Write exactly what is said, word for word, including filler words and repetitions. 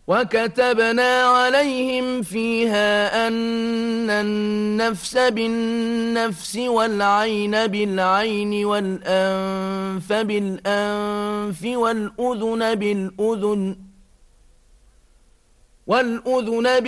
وكتبنا عليهم فيها أن النفس بالنفس والعين بالعين والأنف بالأنف والأذن بالأذن والأذن